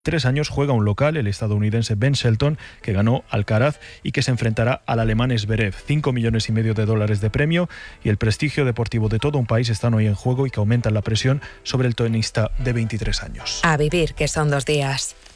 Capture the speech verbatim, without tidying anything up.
Tres años juega un local, el estadounidense Ben Shelton, que ganó Alcaraz y que se enfrentará al alemán Zverev. Cinco millones y medio de dólares de premio y el prestigio deportivo de todo un país están hoy en juego y que aumentan la presión sobre el tenista de veintitrés años. A vivir, que son dos días.